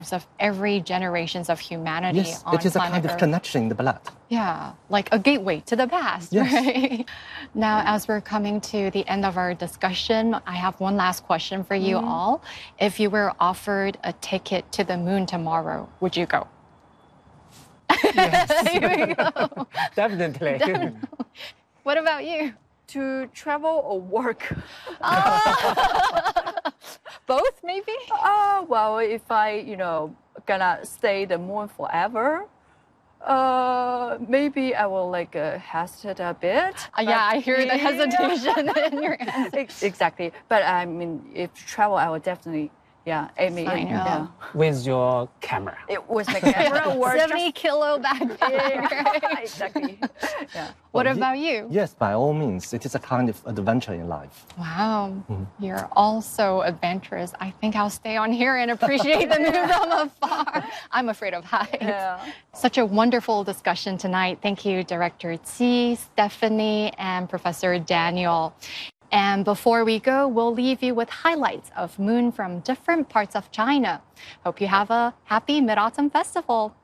of every generations of humanity Yes, on it is a planet kind of Earth. connection in the blood. Yeah, like a gateway to the past, Yes. right? Now, as we're coming to the end of our discussion, I have one last question for you all. If you were offered a ticket to the moon tomorrow, would you go? Here we go. Definitely. What about you? To travel or work? Both, maybe? Well, if I, gonna stay the moon forever, maybe I will hesitate a bit. Yeah, I hear the hesitation in your answer. Exactly. But I mean, if travel, I would definitely, aim it. I know. With your camera. It was my camera or 70 kilo backpack. Yeah, exactly. Yeah. What about you? Yes, by all means, it is a kind of adventure in life. Wow, you're all so adventurous. I think I'll stay on here and appreciate the moon from afar. I'm afraid of heights. Yeah. Such a wonderful discussion tonight. Thank you, Director Qi, Stephanie, and Professor Daniel. And before we go, we'll leave you with highlights of moon from different parts of China. Hope you have a happy Mid-Autumn Festival.